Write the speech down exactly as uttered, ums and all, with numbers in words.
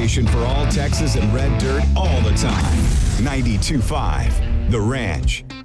station for all Texas and red dirt all the time. ninety-two point five The Ranch.